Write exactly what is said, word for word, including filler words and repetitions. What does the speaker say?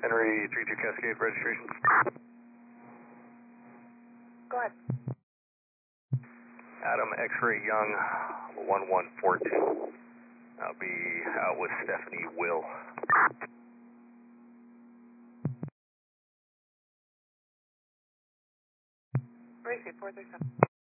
Henry three two Cascade registration. Go ahead. Adam X-Ray Young, one one four two. I'll be out with Stephanie Will. Receive four three seven.